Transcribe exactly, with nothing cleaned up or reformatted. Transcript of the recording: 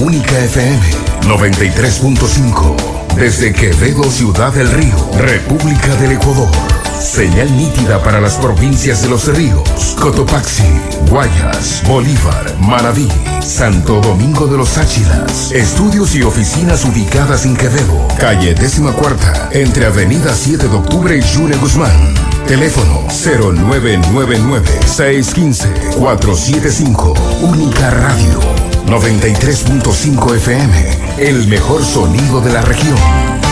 Única F M noventa y tres punto cinco. Desde Quevedo, Ciudad del Río, República del Ecuador. Señal nítida para las provincias de Los Ríos, Cotopaxi, Guayas, Bolívar, Manabí, Santo Domingo de los Áchilas. Estudios y oficinas ubicadas en Quevedo, calle décima cuarta, entre avenida siete de octubre y June Guzmán. Teléfono cero nueve nueve nueve, seis uno cinco, cuatro siete cinco. Única Radio noventa y tres punto cinco F M, el mejor sonido de la región.